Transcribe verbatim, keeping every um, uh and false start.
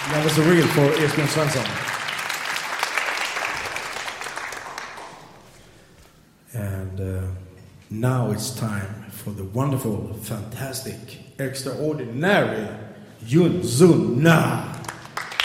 That was a real for Esbjörn Svensson. And uh, now it's time for the wonderful, fantastic, extraordinary Yun Sun Na.